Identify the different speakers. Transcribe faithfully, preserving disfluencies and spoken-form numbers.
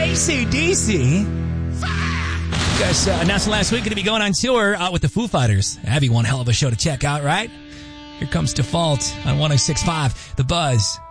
Speaker 1: A C D C. Guys, uh, announced last week, going to be going on tour out with the Foo Fighters. That'd be one hell of a show to check out, right? Here comes Default on one oh six point five, The Buzz.